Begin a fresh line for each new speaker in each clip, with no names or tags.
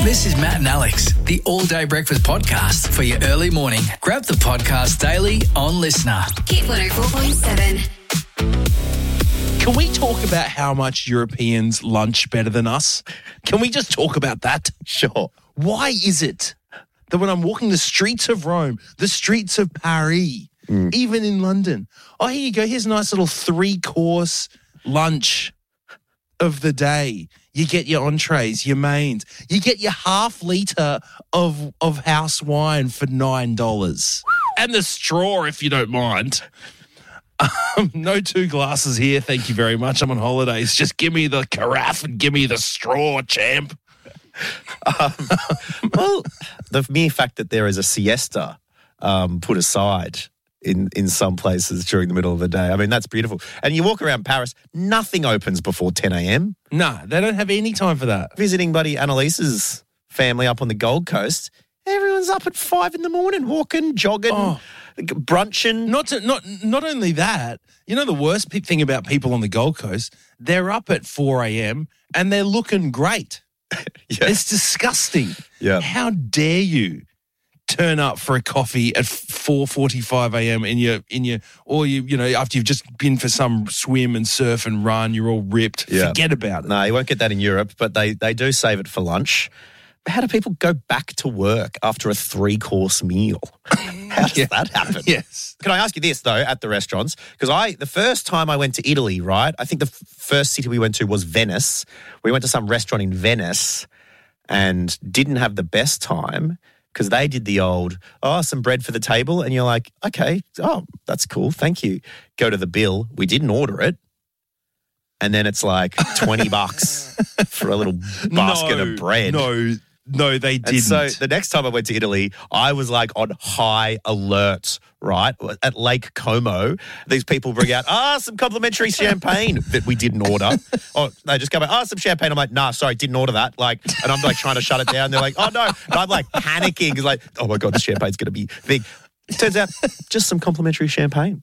This is Matt and Alex, the all-day breakfast podcast for your early morning. Grab the podcast daily on Listener.
Hit 104.7.
Can we talk about how much Europeans lunch better than us? Can we just talk about that?
Sure.
Why is it that when I'm walking the streets of Rome, the streets of Paris, even in London, oh, here you go, here's a nice little 3-course lunch of the day. You get your entrees, your mains. You get your half litre of house wine for $9. And the straw, if you don't mind. No 2 glasses here, thank you very much. I'm on holidays. Just give me the carafe and give me the straw, champ.
Well, the mere fact that there is a siesta put aside in some places during the middle of the day, I mean, that's beautiful. And you walk around Paris, nothing opens before 10 a.m.
No, they don't have any time for that.
Visiting buddy Annalise's family up on the Gold Coast, everyone's up at 5 in the morning, walking, jogging, brunching.
Not only that, you know the worst thing about people on the Gold Coast, they're up at 4 a.m. and they're looking great.
Yeah.
It's disgusting.
Yeah.
How dare you turn up for a coffee at 4:45 a.m. after you've just been for some swim and surf and run, you're all ripped.
Yeah.
Forget about it.
No, you won't get that in Europe, but they do save it for lunch. How do people go back to work after a 3-course meal? How does that happen?
Yes.
Can I ask you this, though, at the restaurants? Because the first time I went to Italy, right, I think the first city we went to was Venice. We went to some restaurant in Venice and didn't have the best time because they did the old, some bread for the table. And you're like, okay, that's cool, thank you. Go to the bill. We didn't order it. And then it's like $20 for a little basket of bread.
No, they didn't.
And so the next time I went to Italy, I was like on high alert, right? At Lake Como, these people bring out, some complimentary champagne that we didn't order. Or they just come out, some champagne. I'm like, nah, sorry, didn't order that. And I'm like trying to shut it down. They're like, oh no. And I'm like panicking. It's like, oh my God, the champagne's going to be big. It turns out just some complimentary champagne.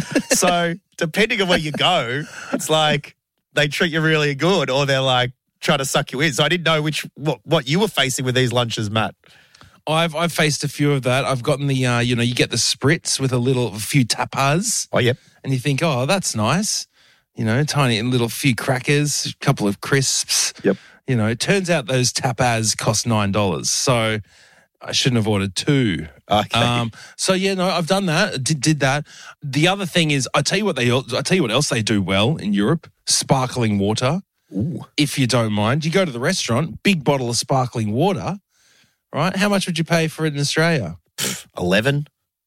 So depending on where you go, it's like they treat you really good or they're like, trying to suck you in. So I didn't know what you were facing with these lunches, Matt.
I've faced a few of that. I've gotten the, you get the spritz with a few tapas.
Oh, yep.
And you think, oh, that's nice. Tiny little few crackers, a couple of crisps.
Yep.
It turns out those tapas cost $9. So I shouldn't have ordered 2.
Okay.
I've done that. Did that. The other thing is, I tell you what else they do well in Europe: sparkling water.
Ooh.
If you don't mind, you go to the restaurant, big bottle of sparkling water, right? How much would you pay for it in Australia?
11.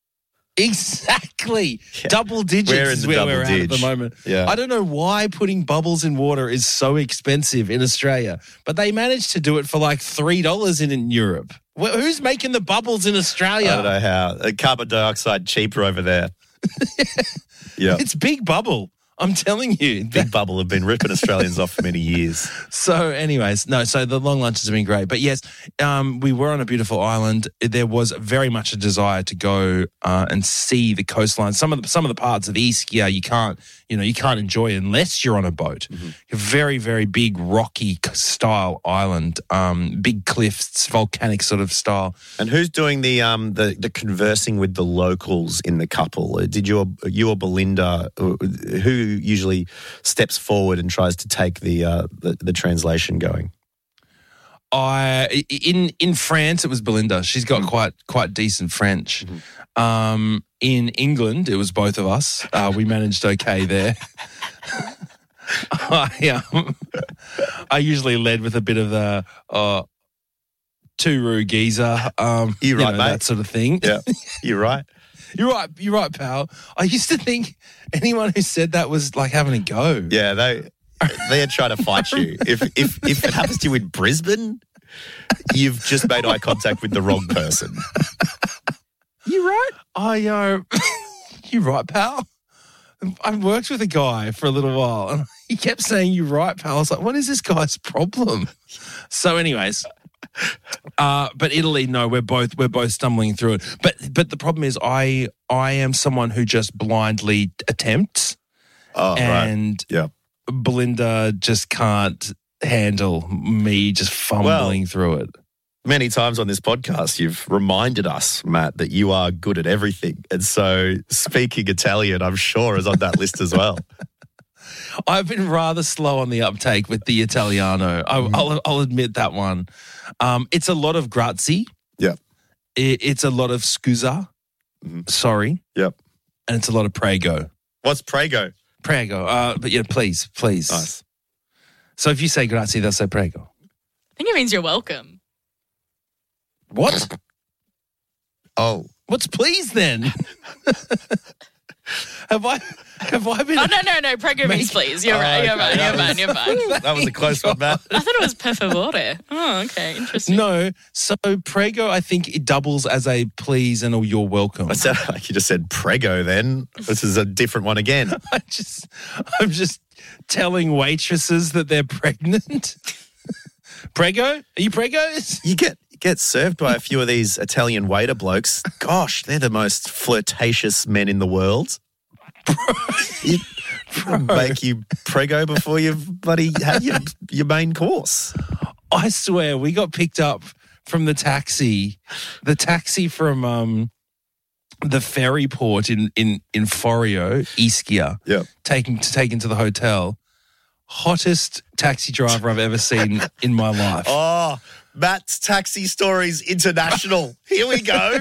Exactly.
Yeah.
Double digits is where we're at the moment.
Yeah.
I don't know why putting bubbles in water is so expensive in Australia, but they managed to do it for like $3 in Europe. Who's making the bubbles in Australia?
I don't know how. Carbon dioxide cheaper over there. Yeah.
It's Big Bubble. I'm telling you.
Big Bubble have been ripping Australians off for many years.
So anyways, so the long lunches have been great. But yes, we were on a beautiful island. There was very much a desire to go and see the coastline. Some of the parts of Ischia you can't enjoy unless you're on a boat. Mm-hmm. A very, very big rocky style island, big cliffs, volcanic sort of style.
And who's doing the conversing with the locals in the couple? Did you or Belinda, who usually steps forward and tries to take the translation going?
In France it was Belinda. She's got quite decent French. Mm-hmm. In England it was both of us. We managed okay there. I usually led with a bit of the Turu geezer,
you're right, mate.
That sort of thing.
Yeah, you're right.
You're right, pal. I used to think anyone who said that was like having a go.
Yeah, they are trying to fight you. If it happens to you in Brisbane, you've just made eye contact with the wrong person.
You right? You right, pal? I worked with a guy for a little while and he kept saying, "You right, pal." I was like, what is this guy's problem? So anyways, but Italy, no, we're both stumbling through it. But the problem is I am someone who just blindly attempts.
Oh,
and
right. Yeah.
Belinda just can't handle me just fumbling through it.
Many times on this podcast, you've reminded us, Matt, that you are good at everything. And so speaking Italian, I'm sure, is on that list as well.
I've been rather slow on the uptake with the Italiano. I'll admit that one. It's a lot of grazie.
Yep.
It's a lot of scusa. Sorry.
Yep.
And it's a lot of prego.
What's prego?
Prego. But yeah, please.
Nice.
So if you say grazie, they'll say prego.
I think it means you're welcome.
What?
Oh.
What's please then? Have I been?
Oh, no. Prego means please. You're right. You're fine.
That was a close one, Matt.
I thought it was per favore. Oh, okay. Interesting.
No. So prego, I think it doubles as a please and a you're welcome.
I sounded like you just said prego then. This is a different one again.
I'm just telling waitresses that they're pregnant. Prego? Are you pregos?
You get served by a few of these Italian waiter blokes. Gosh, they're the most flirtatious men in the world. Make you prego before you've bloody had your main course.
I swear, we got picked up from the taxi from the ferry port in Forio, Ischia, taken to the hotel. Hottest taxi driver I've ever seen in my life.
Oh, Matt's Taxi Stories International. Here we go.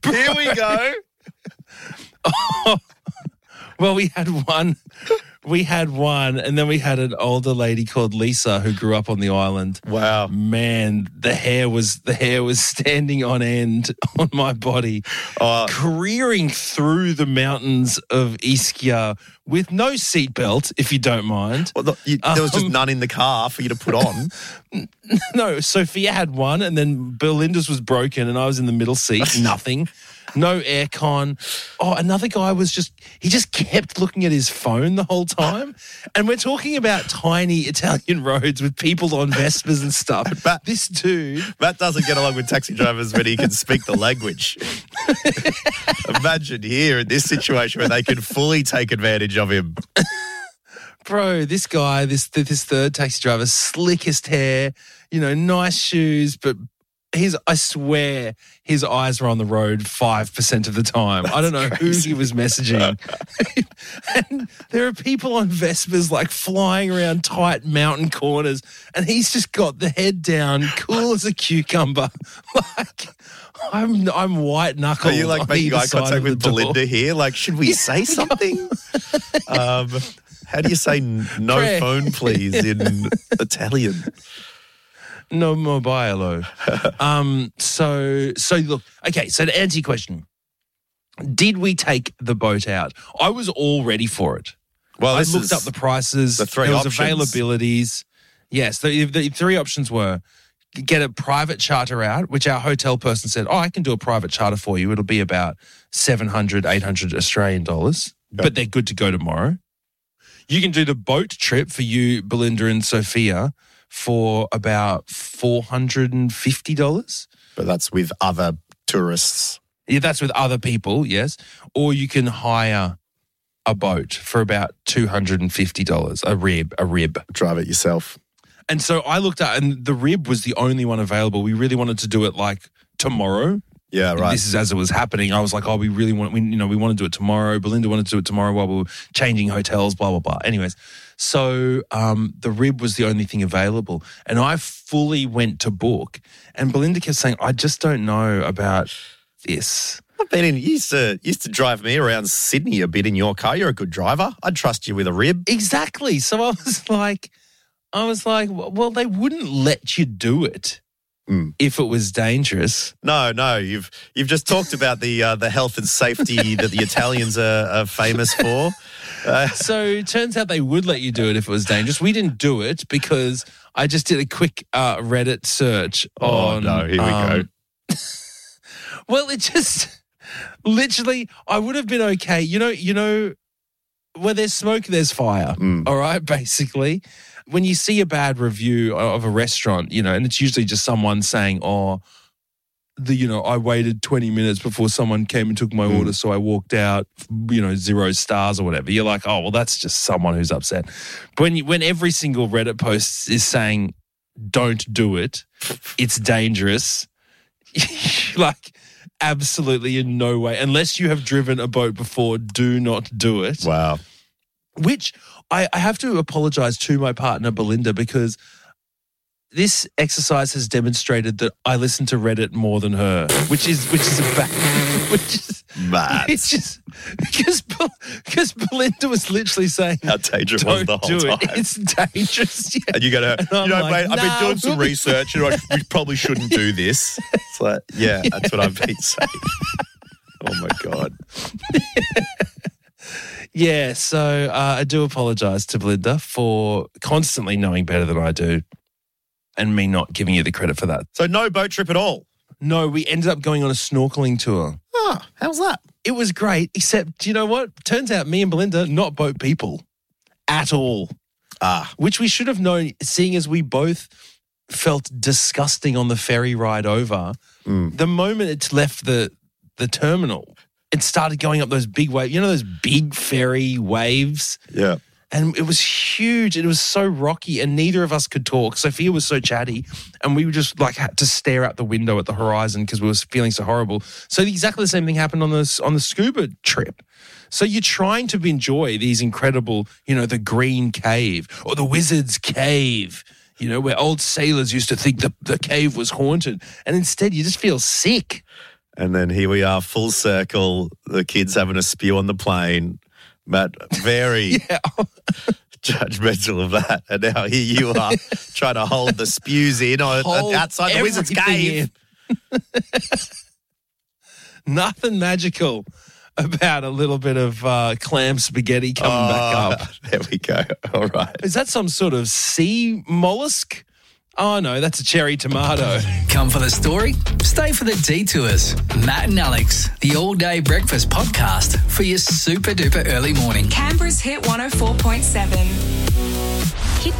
Well, we had one, and then we had an older lady called Lisa who grew up on the island.
Wow,
man, the hair was standing on end on my body, careering through the mountains of Ischia with no seatbelt, if you don't mind.
Well, there was just none in the car for you to put on.
No, Sophia had one, and then Belinda's was broken, and I was in the middle seat. Nothing. No aircon. Oh, another guy he just kept looking at his phone the whole time. And we're talking about tiny Italian roads with people on Vespers and stuff. But this dude...
Matt doesn't get along with taxi drivers when he can speak the language. Imagine here in this situation where they can fully take advantage of him.
Bro, this guy, this third taxi driver, slickest hair, nice shoes, but... I swear his eyes were on the road 5% of the time. I don't know who he was messaging. And there are people on Vespers like flying around tight mountain corners, and he's just got the head down, cool as a cucumber. Like I'm white knuckled.
Are you like making eye contact with Belinda here? Like, should we say something? How do you say no phone, please, in Italian?
No mobile. So look, okay, so to answer your question, did we take the boat out? I was all ready for it.
Well,
I looked up the prices.
The three
there was
options.
availabilities. Yes, the three options were get a private charter out, which our hotel person said, I can do a private charter for you. It'll be about 700, 800 Australian dollars, but they're good to go tomorrow. You can do the boat trip for you, Belinda and Sophia, for about $450.
But that's with other tourists.
Yeah, that's with other people, yes. Or you can hire a boat for about $250, a rib.
Drive it yourself.
And so I looked at, and the rib was the only one available. We really wanted to do it like tomorrow.
Yeah, right.
This is as it was happening. I was like, we want to do it tomorrow. Belinda wanted to do it tomorrow while we were changing hotels, blah, blah, blah. Anyways, so the rib was the only thing available. And I fully went to book. And Belinda kept saying, I just don't know about this.
I've been you used to drive me around Sydney a bit in your car. You're a good driver. I'd trust you with a rib.
Exactly. So I was like, well, they wouldn't let you do it. If it was dangerous.
No, you've just talked about the health and safety that the Italians are famous for.
So it turns out they would let you do it if it was dangerous. We didn't do it because I just did a quick Reddit search on...
Oh, no, here we go.
Well, it just... Literally, I would have been okay. You know, where there's smoke, there's fire. All right, basically. When you see a bad review of a restaurant, and it's usually just someone saying, I waited 20 minutes before someone came and took my order, so I walked out, 0 stars or whatever. You're like, oh, well, that's just someone who's upset. But when every single Reddit post is saying, don't do it, it's dangerous, Like, absolutely in no way. Unless you have driven a boat before, do not do it.
Wow.
Which I have to apologize to my partner, Belinda, because this exercise has demonstrated that I listen to Reddit more than her, which is
Mad.
It's just because Belinda was literally saying,
How dangerous was the whole time.
It's dangerous. Yeah.
And you go to,
I'm like,
mate, I've been
nah,
doing some research. We probably shouldn't do this. It's like, yeah, that's what I've been saying. Oh, my God.
Yeah, so I do apologise to Belinda for constantly knowing better than I do and me not giving you the credit for that.
So no boat trip at all?
No, we ended up going on a snorkeling tour.
Oh, how's that?
It was great, except, you know what? Turns out me and Belinda, not boat people at all. Which we should have known, seeing as we both felt disgusting on the ferry ride over. The moment it left the terminal, it started going up those big waves. You know those big ferry waves?
Yeah.
And it was huge. It was so rocky and neither of us could talk. Sophia was so chatty and we were just like had to stare out the window at the horizon because we were feeling so horrible. So exactly the same thing happened on the scuba trip. So you're trying to enjoy these incredible, you know, the Green Cave or the Wizard's Cave, you know, where old sailors used to think the cave was haunted. And instead you just feel sick.
And then here we are, full circle, the kids having a spew on the plane. Matt, very judgmental of that. And now here you are trying to hold the spews in outside the Wizard's Cave.
Nothing magical about a little bit of clam spaghetti coming back up.
There we go. All right.
Is that some sort of sea mollusk? Oh, no, that's a cherry tomato.
Come for the story, stay for the detours. Matt and Alex, the all-day breakfast podcast for your super-duper early morning.
Canberra's Hit 104.7.
Hit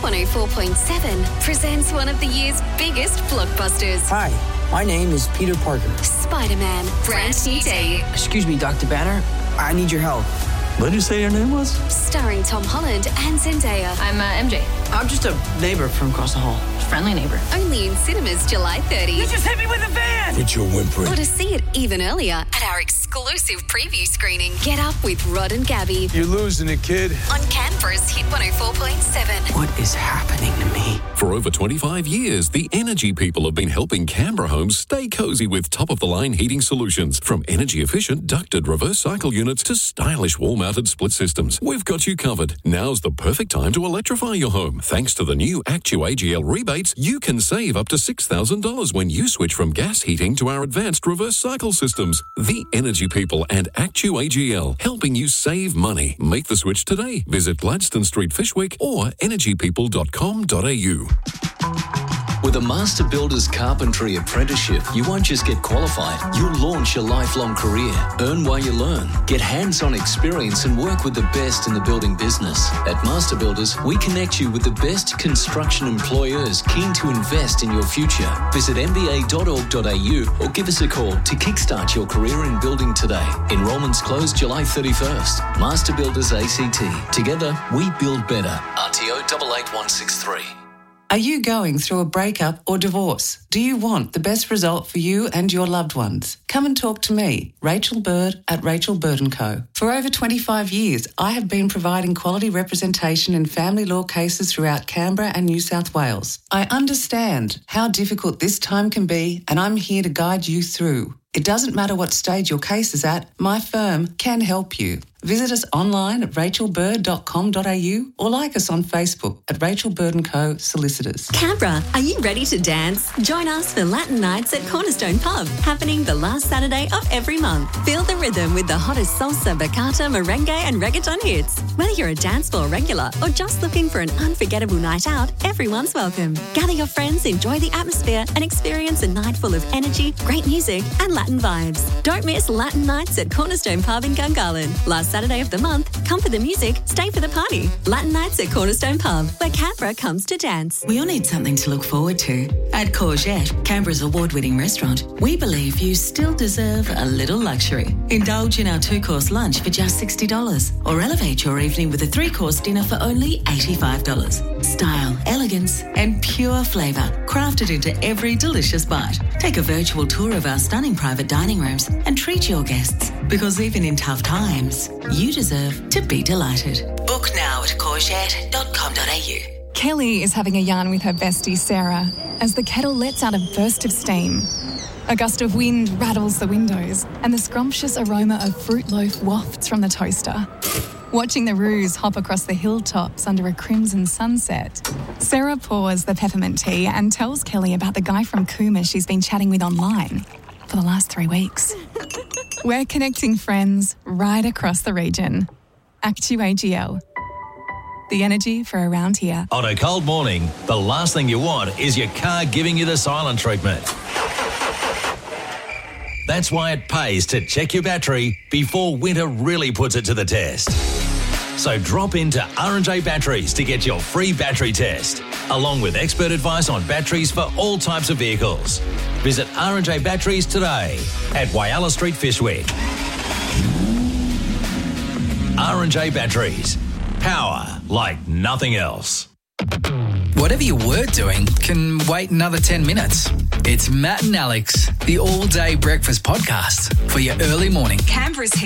104.7 presents one of the year's biggest blockbusters.
Hi, my name is Peter Parker.
Spider-Man, brand new day.
Excuse me, Dr. Banner. I need your help.
What did you say your name was?
Starring Tom Holland and Zendaya.
I'm MJ.
I'm just a neighbor from across the hall.
Friendly neighbor.
Only in cinemas July 30.
You just hit me with a van!
Quit your whimpering.
Or to see it even earlier at our exclusive preview screening. Get Up with Rod and Gabby
You're losing it, kid.
on Canberra's Hit 104.7.
What is happening to me?
For over 25 years, the Energy People have been helping Canberra homes stay cozy with top-of-the-line heating solutions. From energy-efficient ducted reverse cycle units to stylish wall-mounted split systems. We've got you covered. Now's the perfect time to electrify your home. Thanks to the new Actu-AGL rebates, you can save up to $6,000 when you switch from gas heating to our advanced reverse cycle systems. The Energy People and Actu-AGL, helping you save money. Make the switch today. Visit Gladstone Street, Fishwick or energypeople.com.au.
With a Master Builders Carpentry Apprenticeship, you won't just get qualified, you'll launch a lifelong career. Earn while you learn. Get hands-on experience and work with the best in the building business. At Master Builders, we connect you with the best construction employers keen to invest in your future. Visit mba.org.au or give us a call to kickstart your career in building today. Enrollments close July 31st. Master Builders ACT. Together, we build better. RTO 88163.
Are you going through a breakup or divorce? Do you want the best result for you and your loved ones? Come and talk to me, Rachel Bird at Rachel Bird & Co. For over 25 years, I have been providing quality representation in family law cases throughout Canberra and New South Wales. I understand how difficult this time can be, and I'm here to guide you through. It doesn't matter what stage your case is at, my firm can help you. Visit us online at rachelbird.com.au or like us on Facebook at Rachel Bird & Co. Solicitors.
Canberra, are you ready to dance? Join us for Latin Nights at Cornerstone Pub, happening the last Saturday of every month. Feel the rhythm with the hottest salsa, bachata, merengue and reggaeton hits. Whether you're a dance floor regular or just looking for an unforgettable night out, everyone's welcome. Gather your friends, enjoy the atmosphere and experience a night full of energy, great music and Latin vibes. Don't miss Latin Nights at Cornerstone Pub in Gungahlin. Last Saturday of the month, come for the music, stay for the party. Latin Nights at Cornerstone Pub, where Canberra comes to dance.
We all need something to look forward to. At Courgette, Canberra's award-winning restaurant, we believe you still deserve a little luxury. Indulge in our 2-course lunch for just $60 or elevate your evening with a 3-course dinner for only $85. Style, elegance and pure flavour crafted into every delicious bite. Take a virtual tour of our stunning private dining rooms and treat your guests, because even in tough times, you deserve to be delighted. Book now at courgette.com.au.
Kelly is having a yarn with her bestie Sarah as the kettle lets out a burst of steam. A gust of wind rattles the windows and the scrumptious aroma of fruit loaf wafts from the toaster. Watching the roos hop across the hilltops under a crimson sunset, Sarah pours the peppermint tea and tells Kelly about the guy from Cooma she's been chatting with online for the last 3 weeks. We're connecting friends right across the region. Actu-AGL. The energy for around here.
On a cold morning, the last thing you want is your car giving you the silent treatment. That's why it pays to check your battery before winter really puts it to the test. So drop into R&J Batteries to get your free battery test, along with expert advice on batteries for all types of vehicles. Visit R&J Batteries today at Whyalla Street, Fishwick. R&J Batteries. Power like nothing else.
Whatever you were doing can wait another 10 minutes. It's Matt and Alex, the all-day breakfast podcast for your early morning.
Canberra's